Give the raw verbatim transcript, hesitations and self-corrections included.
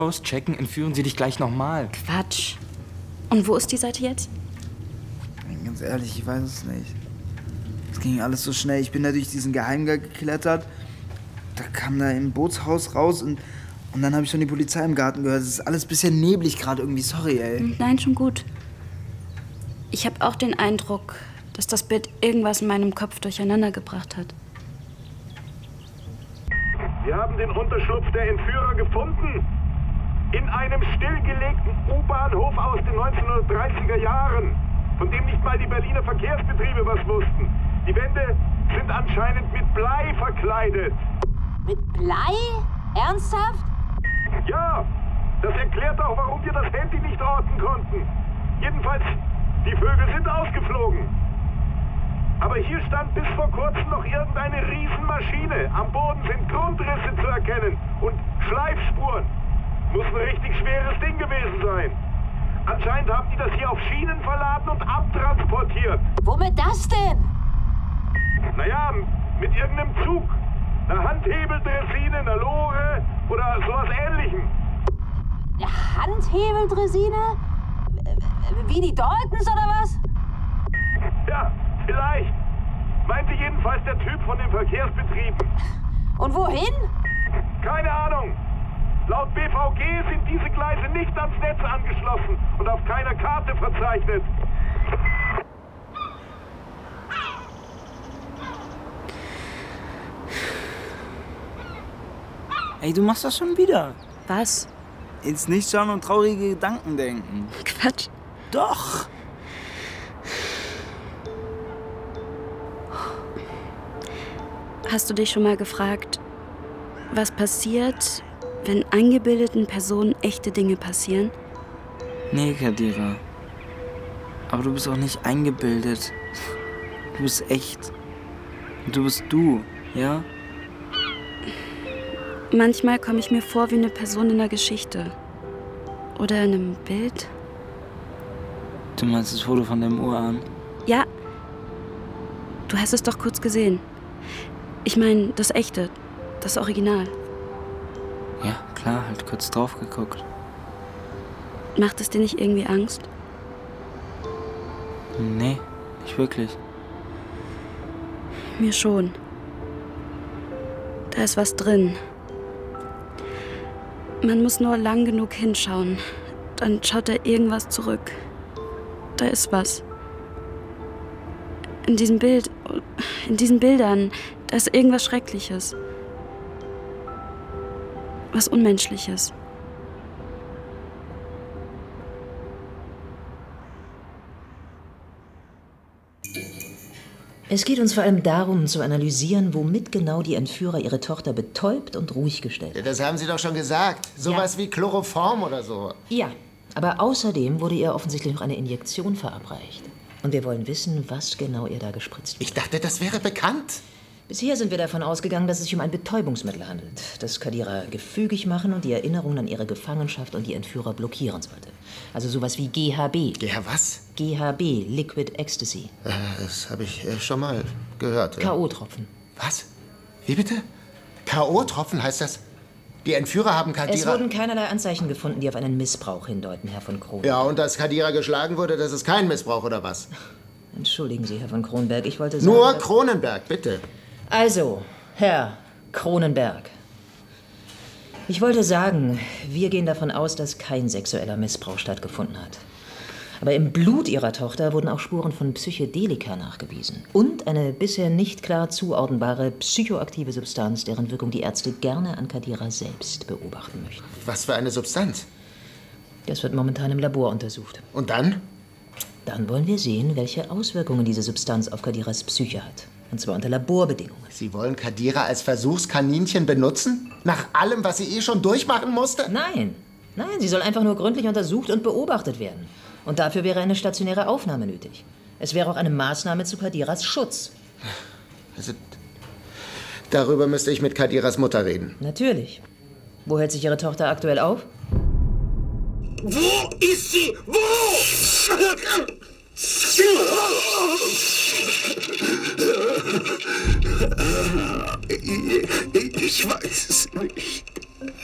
auschecken, entführen sie dich gleich nochmal. Quatsch. Und wo ist die Seite jetzt? Ganz ehrlich, ich weiß es nicht. Es ging alles so schnell. Ich bin da durch diesen Geheimgang geklettert. Da kam da im Bootshaus raus und, und dann habe ich schon die Polizei im Garten gehört. Es ist alles ein bisschen neblig gerade irgendwie. Sorry, ey. Nein, schon gut. Ich habe auch den Eindruck, dass das Bild irgendwas in meinem Kopf durcheinander gebracht hat. Wir haben den Unterschlupf der Entführer gefunden. In einem stillgelegten U-Bahnhof aus den neunzehnhundertdreißiger Jahren, von dem nicht mal die Berliner Verkehrsbetriebe was wussten. Die Wände sind anscheinend mit Blei verkleidet. Mit Blei? Ernsthaft? Ja, das erklärt auch, warum wir das Handy nicht orten konnten. Jedenfalls, die Vögel sind ausgeflogen. Aber hier stand bis vor kurzem noch irgendeine Riesenmaschine. Am Boden sind Grundrisse zu erkennen und Schleifspuren. Muss ein richtig schweres Ding gewesen sein. Anscheinend haben die das hier auf Schienen verladen und abtransportiert. Womit das denn? Naja, mit irgendeinem Zug. Einer Handhebeldressine, einer Lore oder sowas Ähnlichem. Handhebeldressine? Wie die Daltons oder was? Ja, vielleicht. Meinte jedenfalls der Typ von den Verkehrsbetrieben. Und wohin? Keine Ahnung. Laut B V G sind diese Gleise nicht ans Netz angeschlossen und auf keiner Karte verzeichnet. Ey, du machst das schon wieder. Was? Ins Nichts schauen und traurige Gedanken denken. Quatsch. Doch. Hast du dich schon mal gefragt, was passiert, wenn eingebildeten Personen echte Dinge passieren? Nee, Kadira. Aber du bist auch nicht eingebildet. Du bist echt. Und du bist du, ja? Manchmal komme ich mir vor wie eine Person in einer Geschichte. Oder in einem Bild. Du meinst das Foto von dem Urahn? Ja. Du hast es doch kurz gesehen. Ich meine, das echte, das Original. Ja, klar, halt kurz drauf geguckt. Macht es dir nicht irgendwie Angst? Nee, nicht wirklich. Mir schon. Da ist was drin. Man muss nur lang genug hinschauen. Dann schaut da irgendwas zurück. Da ist was. In diesem Bild, in diesen Bildern, da ist irgendwas Schreckliches. Was Unmenschliches. Es geht uns vor allem darum, zu analysieren, womit genau die Entführer ihre Tochter betäubt und ruhig gestellt haben. Das haben Sie doch schon gesagt. Sowas ja. wie Chloroform oder so. Ja, aber außerdem wurde ihr offensichtlich noch eine Injektion verabreicht. Und wir wollen wissen, was genau ihr da gespritzt wurde. Ich dachte, das wäre bekannt. Bisher sind wir davon ausgegangen, dass es sich um ein Betäubungsmittel handelt, das Kadira gefügig machen und die Erinnerungen an ihre Gefangenschaft und die Entführer blockieren sollte. Also sowas wie G H B. G H was? G H B, Liquid Ecstasy. Äh, das habe ich äh, schon mal gehört. K O-Tropfen. Was? Wie bitte? K O-Tropfen heißt das? Die Entführer haben Kadira... Es wurden keinerlei Anzeichen gefunden, die auf einen Missbrauch hindeuten, Herr von Kronberg. Ja, und dass Kadira geschlagen wurde, das ist kein Missbrauch, oder was? Entschuldigen Sie, Herr von Kronberg, ich wollte sagen... Nur Kronenberg, bitte. Also, Herr Kronenberg. Ich wollte sagen, wir gehen davon aus, dass kein sexueller Missbrauch stattgefunden hat. Aber im Blut Ihrer Tochter wurden auch Spuren von Psychedelika nachgewiesen. Und eine bisher nicht klar zuordnenbare psychoaktive Substanz, deren Wirkung die Ärzte gerne an Kadira selbst beobachten möchten. Was für eine Substanz? Das wird momentan im Labor untersucht. Und dann? Dann wollen wir sehen, welche Auswirkungen diese Substanz auf Kadiras Psyche hat. Und zwar unter Laborbedingungen. Sie wollen Kadira als Versuchskaninchen benutzen? Nach allem, was sie eh schon durchmachen musste? Nein. Nein, sie soll einfach nur gründlich untersucht und beobachtet werden. Und dafür wäre eine stationäre Aufnahme nötig. Es wäre auch eine Maßnahme zu Kadiras Schutz. Also, darüber müsste ich mit Kadiras Mutter reden. Natürlich. Wo hält sich Ihre Tochter aktuell auf? Wo ist sie? Wo? Ich weiß es nicht.